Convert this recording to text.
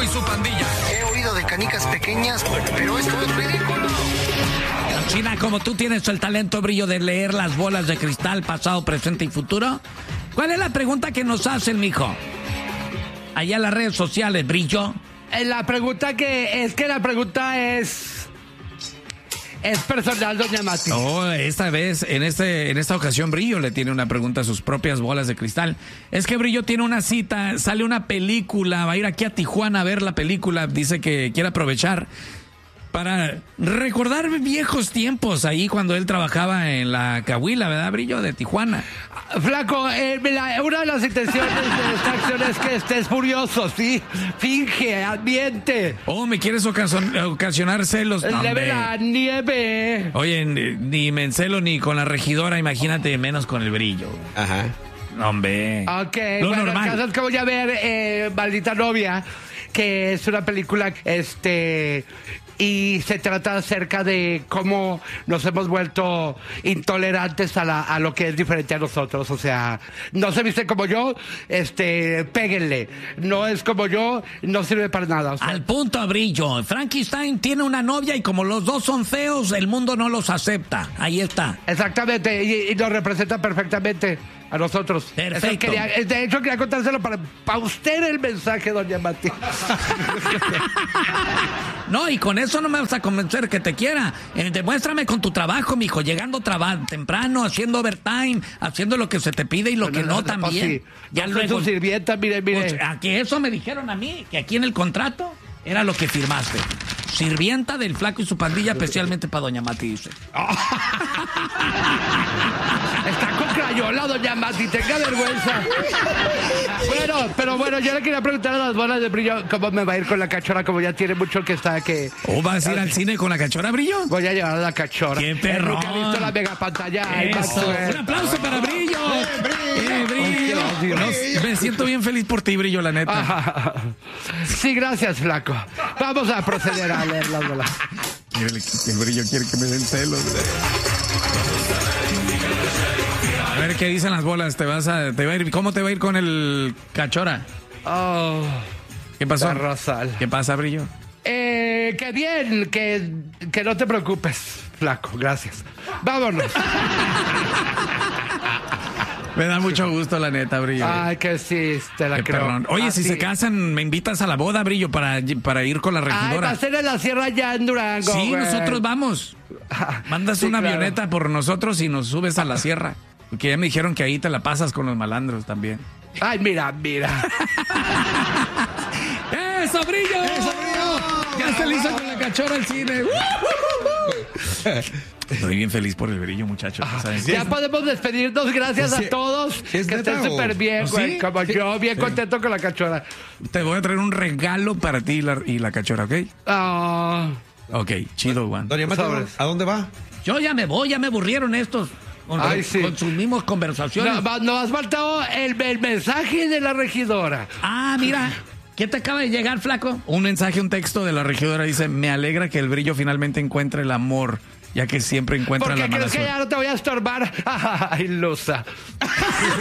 y su pandilla. He oído de canicas pequeñas, pero esto es ridículo. China, como tú tienes el talento, Brillo, de leer las bolas de cristal, pasado, presente y futuro, ¿cuál es la pregunta que nos hacen, mijo? Allá en las redes sociales, Brillo. La pregunta es personal, doña Mati. Oh, esta vez, en esta ocasión, Brillo le tiene una pregunta a sus propias bolas de cristal. Es que Brillo tiene una cita, sale una película, va a ir aquí a Tijuana a ver la película, dice que quiere aprovechar para recordar viejos tiempos ahí cuando él trabajaba en la Cahuila, ¿verdad, Brillo? De Tijuana. Flaco, una de las intenciones de esta acción es que estés furioso, ¿sí? Finge, ambiente. Oh, ¿me quieres ocasionar celos? No, Leve la nieve. Oye, ni me encelo ni con la regidora, imagínate, menos con el Brillo. Ajá. No, hombre. Ok, Lo bueno, normal. el caso es que voy a ver Maldita Novia, que es una película, y se trata acerca de cómo nos hemos vuelto intolerantes a lo que es diferente a nosotros. O sea, no se viste como yo, péguenle. No es como yo, no sirve para nada. O sea, Al punto, Brillo. Frankenstein tiene una novia y como los dos son feos, el mundo no los acepta. Ahí está. exactamente, y nos representa perfectamente a nosotros. Perfecto. De hecho, quería contárselo para usted el mensaje, doña Mati. No, y con eso no me vas a convencer que te quiera. Demuéstrame con tu trabajo, mijo, llegando temprano, haciendo overtime, haciendo lo que se te pide y lo que no también. Pues sí. Ya Soy luego. su sirvienta, mire. Pues, a que eso me dijeron a mí, que aquí en el contrato era lo que firmaste. Sirvienta del Flaco y su pandilla, especialmente para doña Mati, dice. Está con crayola, doña Mati, tenga vergüenza. Pero bueno, yo le quería preguntar a las bolas de Brillo cómo me va a ir con la cachora, como ya tiene mucho que está que... ¿O vas a ir al cine con la cachora, Brillo? Voy a llevar a la cachora. ¡Qué perrón! Nunca he visto la mega pantalla. Ay, Eso. Un aplauso para Brillo. Brillo. Me siento bien feliz por ti, Brillo, la neta. Sí, gracias, flaco. Vamos a proceder a leer las bolas. El Brillo quiere que me den celos. A ver qué dicen las bolas. ¿Cómo te va a ir con el cachora? Oh, ¿Qué pasó? Arrasal. ¿Qué pasa, Brillo? Que bien, que no te preocupes, flaco, gracias. Vámonos. Me da mucho gusto, la neta, Brillo. Ay, que sí, te la Qué creo. perrón. Oye, si se casan, me invitas a la boda, Brillo, para ir con la Ay, va regidora. a ser en la sierra ya en Durango. Sí, güey. nosotros vamos. Mandas Sí, una claro. avioneta por nosotros y nos subes a la sierra. Porque ya me dijeron que ahí te la pasas con los malandros también. Ay, mira. ¡Eso, Brillo! Ya se le hizo con la cachora al cine. Estoy bien feliz por el Brillo, muchachos. ¿Sabes? Ya podemos despedirnos. Gracias a todos. ¿Es Que estén neta o- súper bien, güey. ¿Sí? Como yo, bien contento con la cachora. Te voy a traer un regalo para ti y la cachora, ¿ok? Ah, Ok, chido, Juan. Doña Mati, Sobres. ¿a dónde va? Yo ya me voy, ya me aburrieron estos. Ay, sí. Consumimos conversaciones. nos has faltado el mensaje de la regidora. Ah, mira. ¿Qué te acaba de llegar, Flaco? Un mensaje, un texto de la regidora. Dice, me alegra que el Brillo finalmente encuentre el amor, ya que siempre encuentra Porque la mala creo que suerte. ya no te voy a estorbar. Ay, Lusa.